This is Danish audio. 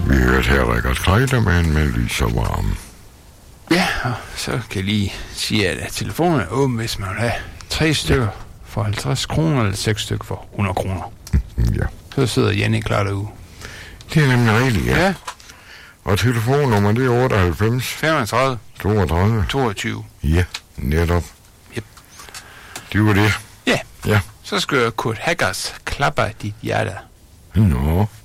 Vi hørte her Richard Kleiderman med Lys og Varme. Ja, og så kan jeg lige sige, at telefonen er åben, hvis man vil have 3 stykker for 50 kroner, eller 6 stykker for 100 kroner. Ja. Så sidder Jenny klar derude. Det er nemlig rigtigt, ja. Ja. Og telefonnummer, det er 98 35 32. 22. Ja, netop. Yep. Det var det. Ja. Ja. Så skal Kurt Haggers klapper dit hjerte. Nå.